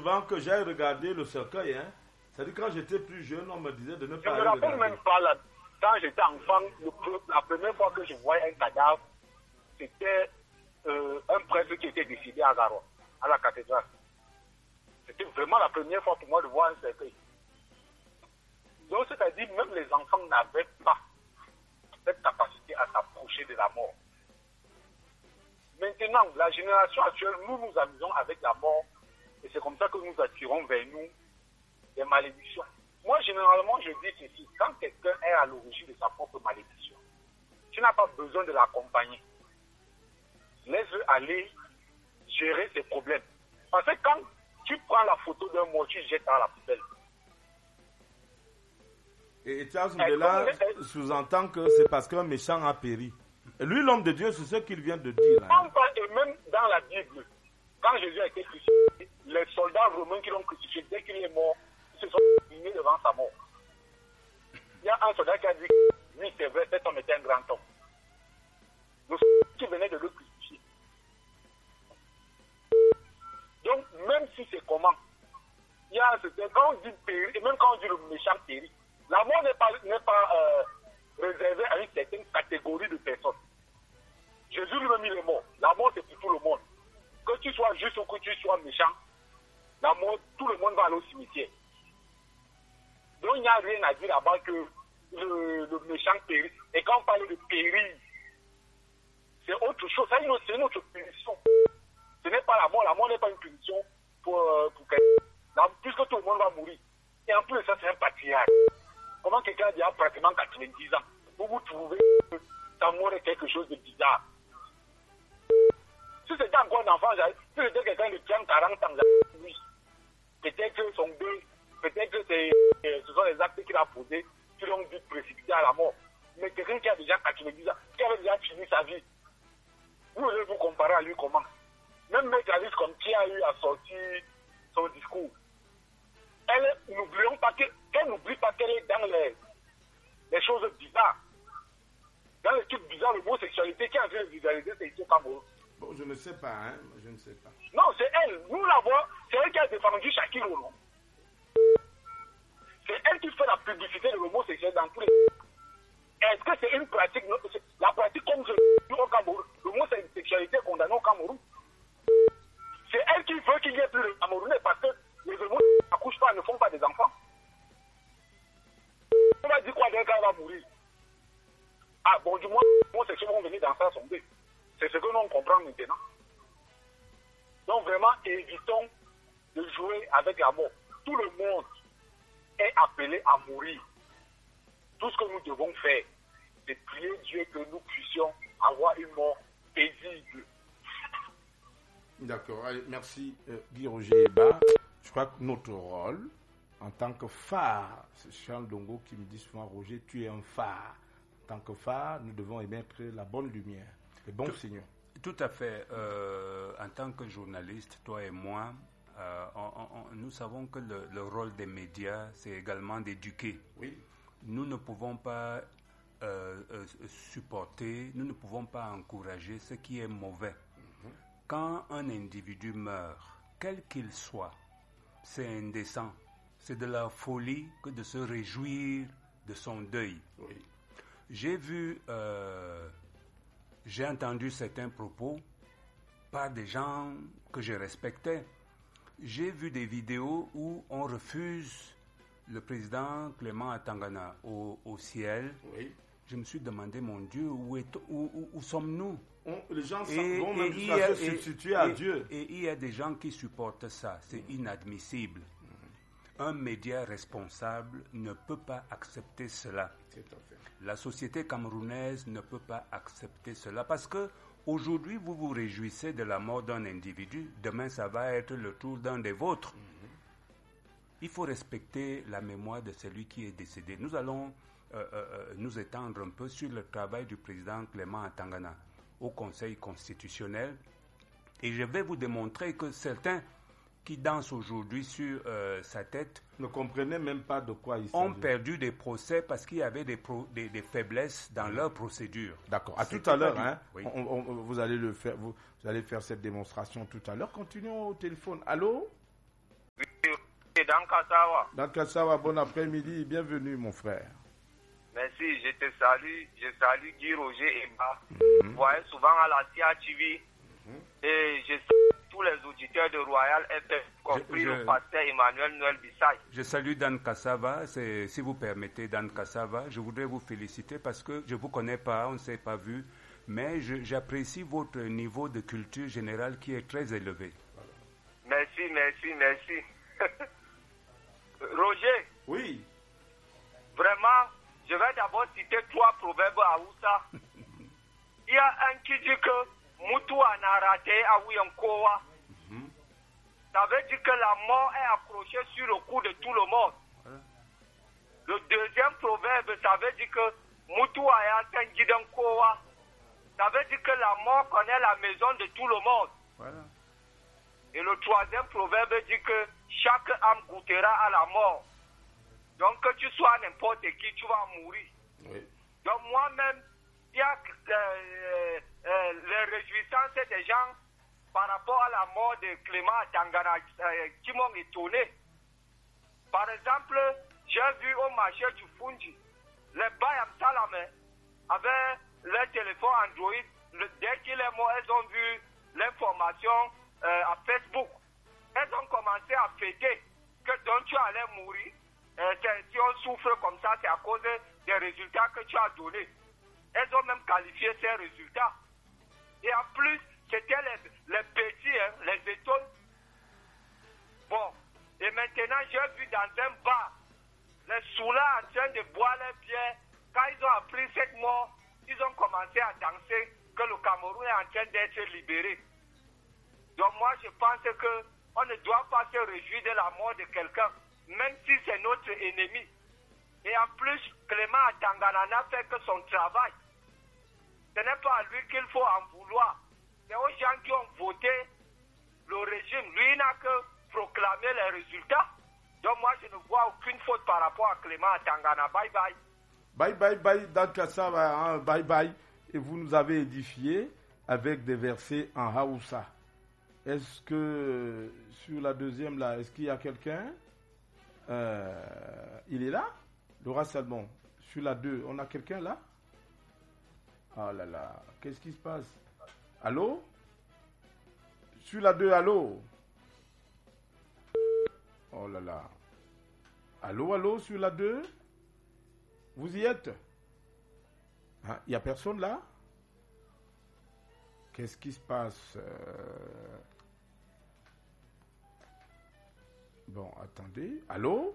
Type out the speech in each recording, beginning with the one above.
souvent que j'ai regardé le cercueil. Hein. C'est-à-dire quand j'étais plus jeune, on me disait de ne pas Je me rappelle même pas, là, quand j'étais enfant, la première fois que je voyais un cadavre, c'était un prêtre qui était décédé à Garoua, à la cathédrale. C'était vraiment la première fois pour moi de voir un cercueil. Donc, c'est-à-dire, même les enfants n'avaient pas cette capacité à s'approcher de la mort. Maintenant, la génération actuelle, nous nous amusons avec la mort et c'est comme ça que nous attirons vers nous des malédictions. Moi, généralement, je dis ceci, quand quelqu'un est à l'origine de sa propre malédiction, tu n'as pas besoin de l'accompagner. Laisse-le aller gérer ses problèmes. Parce que quand tu prends la photo d'un mort, tu jettes dans la poubelle. Et Charles Ndela sous-entend que c'est parce qu'un méchant a péri. Et lui, l'homme de Dieu, c'est ce qu'il vient de dire. Hein. Et même dans la Bible, quand Jésus a été crucifié, les soldats romains qui l'ont crucifié, dès qu'il est mort, ils se sont inclinés devant sa mort. Il y a un soldat qui a dit, oui, c'est vrai, cet homme était un grand homme. Le soldat qui venait de le crucifier. Donc, même si c'est comment, il y a quand on dit péri, et même quand on dit le méchant péri, la mort n'est pas réservée à une certaine catégorie de personnes. Jésus lui-même il est mort. La mort c'est pour tout le monde. Que tu sois juste ou que tu sois méchant, la mort, tout le monde va aller au cimetière. Donc il n'y a rien à dire là-bas que le méchant périt. Et quand on parle de périr, c'est autre chose. C'est une autre punition. Ce n'est pas la mort n'est pas une punition pour quelqu'un. Puisque tout le monde va mourir. Et en plus de ça, c'est un patriarche. Comment quelqu'un a déjà pratiquement 90 ans, vous trouvez que sa mort est quelque chose de bizarre. Si c'était encore un enfant, si c'était quelqu'un de 30, 40 ans, oui. Peut-être que son deuil, peut-être que ce sont les actes qu'il a posés qui l'ont dû précipiter à la mort. Mais quelqu'un qui a déjà 90 ans, qui avait déjà fini sa vie, vous allez vous comparer à lui comment? Même Maître Alice, comme qui a eu à sortir son discours, n'oublions pas qu'elle n'oublie pas qu'elle est dans les choses bizarres. Dans les trucs bizarres, l'homosexualité qui a fait vulgariser, c'est ici au Cameroun. Bon, je ne sais pas, hein. Je ne sais pas. Non, c'est elle. Nous la voyons. C'est elle qui a défendu Shakiro, non? C'est elle qui fait la publicité de l'homosexualité dans tous les... Est-ce que c'est une pratique? La pratique comme je dis au Cameroun, l'homosexualité est condamnée au Cameroun. C'est elle qui veut qu'il y ait plus de Camerounais parce que les homosexuels n'accouchent pas, ne font pas des enfants. On va dire quoi d'un cas va mourir? Ah bon, du moins, les homosexuels vont venir danser à son deuil. C'est ce que nous on comprend maintenant. Donc vraiment, évitons de jouer avec la mort. Tout le monde est appelé à mourir. Tout ce que nous devons faire, c'est prier Dieu que nous puissions avoir une mort paisible. D'accord, allez, merci Guy Roger Eba. Je crois que notre rôle, en tant que phare, c'est Charles Dongo qui me dit souvent, Roger, tu es un phare. En tant que phare, nous devons émettre la bonne lumière, les bons signaux. Tout à fait. En tant que journaliste, toi et moi, nous savons que le rôle des médias, c'est également d'éduquer. Oui. Nous ne pouvons pas supporter, nous ne pouvons pas encourager ce qui est mauvais. Quand un individu meurt, quel qu'il soit, c'est indécent. C'est de la folie que de se réjouir de son deuil. Oui. J'ai entendu certains propos par des gens que je respectais. J'ai vu des vidéos où on refuse le président Clément Atangana au ciel. Oui. Je me suis demandé, mon Dieu, où sommes-nous? Les gens vont même jusqu'à se substituer à Dieu. Et il y a des gens qui supportent ça. C'est inadmissible. Un média responsable ne peut pas accepter cela. Tout à fait. La société camerounaise ne peut pas accepter cela parce que aujourd'hui vous vous réjouissez de la mort d'un individu, demain ça va être le tour d'un des vôtres. Il faut respecter la mémoire de celui qui est décédé. Nous allons nous étendre un peu sur le travail du président Clément Atangana au Conseil constitutionnel et je vais vous démontrer que certains qui dansent aujourd'hui sur sa tête ne comprenaient même pas de quoi ils ont perdu des procès parce qu'il y avait des faiblesses dans leur procédure. D'accord. À tout à l'heure, hein. Oui. Vous allez le faire. Vous allez faire cette démonstration tout à l'heure. Continuons au téléphone. Allô? Dan Kassawa. Dan Kassawa, bon après-midi, bienvenue mon frère. Merci, je te salue. Je salue Guy Roger Emba. Vous voyez souvent à la CIA TV. Et je salue tous les auditeurs de Royal FM, compris le pasteur Emmanuel Noël Bissay. Je salue Dan Kassawa. Si vous permettez, Dan Kassawa, je voudrais vous féliciter parce que je ne vous connais pas, on ne s'est pas vu, mais j'apprécie votre niveau de culture générale qui est très élevé. Merci. Roger. Oui. Vraiment, je vais d'abord citer 3 proverbes à Oussa. Il y a un qui dit que Moutou a raté à Ouyankowa. Ça veut dire que la mort est accrochée sur le cou de tout le monde. Le deuxième proverbe, ça veut dire que Moutou a Kowa. Ça veut dire que la mort connaît la maison de tout le monde. Voilà. Et le troisième proverbe dit que chaque âme goûtera à la mort. Donc que tu sois n'importe qui, tu vas mourir. Oui. Donc moi-même, il y a les réjouissances des gens par rapport à la mort de Clément Tangana qui m'ont étonné. Par exemple, j'ai vu au marché du Fundi, les Bayam Salamé avaient leur téléphone Android. Dès qu'il est mort, elles ont vu l'information à Facebook. Elles ont commencé à fêter que donc tu allais mourir. Si on souffre comme ça, c'est à cause des résultats que tu as donnés. Elles ont même qualifié ces résultats. Et en plus, c'était les petits, les étoiles. Bon, et maintenant, j'ai vu dans un bar, les soulats en train de boire les bières. Quand ils ont appris cette mort, ils ont commencé à danser que le Cameroun est en train d'être libéré. Donc moi, je pense qu'on ne doit pas se réjouir de la mort de quelqu'un, même si c'est notre ennemi. Et en plus, Clément Atangana n'a fait que son travail. Ce n'est pas à lui qu'il faut en vouloir. C'est aux gens qui ont voté le régime. Lui n'a que proclamé les résultats. Donc moi, je ne vois aucune faute par rapport à Clément Atangana. Bye bye. Bye, Dan Kassawa, hein, bye. Et vous nous avez édifié avec des versets en Haoussa. Est-ce que sur la deuxième là, est-ce qu'il y a quelqu'un? Il est là? Laura Salmon. Sur la 2, on a quelqu'un là? Oh là là, qu'est-ce qui se passe? Allô? Sur la 2, allô? Oh là là. Allô, sur la 2? Vous y êtes? Il n'y a personne là? Qu'est-ce qui se passe? Bon, attendez. Allô?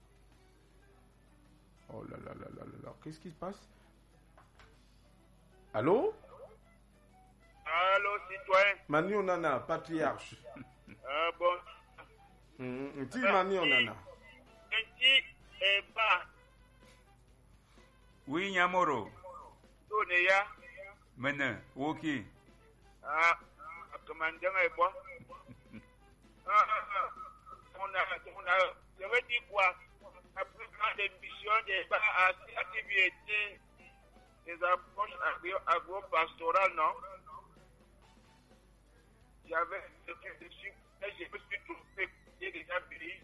Oh là là là là là. Qu'est-ce qui se passe? Allô? Allô, citoyen. Mani Onana, patriarche. Bon. Ti Mani Onana. Petit et bas. Oui, Nyamoro. Tonéa. Maintenant, Woki. Commandant est bon. Je veux dire quoi? La plus grande émission des bas à activité des approches agro-pastorales, non? J'avais été dessus, mais je me suis trouvé que j'ai déjà pris.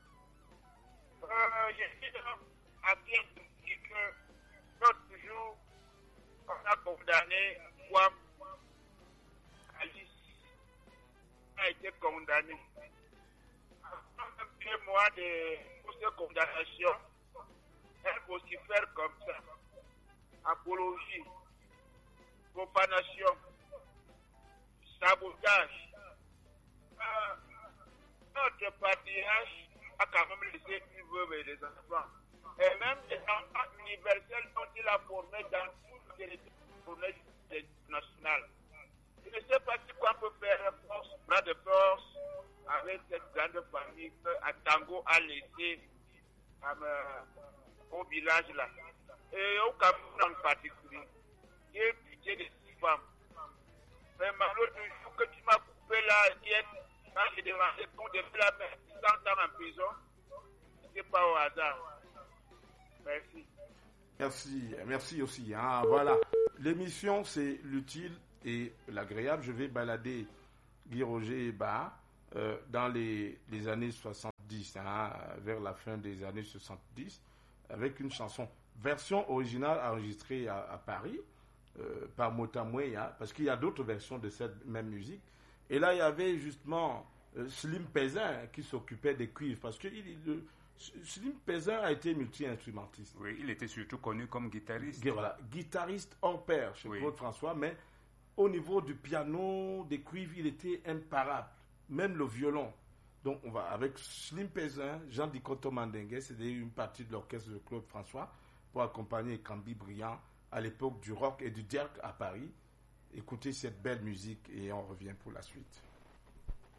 J'ai dit à qui que l'autre jour, on a condamné Wam Alice a été condamné. Après 2 mois pour cette condamnation, elle vocifère comme ça. Apologie, profanation, sabotage. Notre patriarche a quand même laissé une veuve et des enfants. Et même des enfants universels dont il a formé dans tout le territoire national. Je ne sais pas si quoi peut faire force, bras de force avec cette grande famille que Atango a laissé au village là. Et au Cameroun en particulier. J'ai pitié de ces femmes. Vraiment, l'autre jour que tu m'as coupé là, quand j'ai demandé qu'on devait la mettre 100 ans en prison, ce n'est pas au hasard. Merci. Merci aussi. Hein, voilà. L'émission, c'est l'utile et l'agréable. Je vais balader Guy Roger Eba dans les années 70. 70, vers la fin des années 70, avec une chanson, version originale enregistrée à Paris, par Motamweya, parce qu'il y a d'autres versions de cette même musique. Et là, il y avait justement Slim Pesin qui s'occupait des cuivres, parce que Slim Pesin a été multi-instrumentiste. Oui, il était surtout connu comme guitariste. Voilà, guitariste hors pair chez Claude François, mais au niveau du piano, des cuivres, il était imparable. Même le violon. Donc, on va avec Slim Pesin, Jean Dikoto Mandengue, c'était une partie de l'orchestre de Claude François pour accompagner Cambi Briand à l'époque du rock et du dirk à Paris. Écoutez cette belle musique et on revient pour la suite.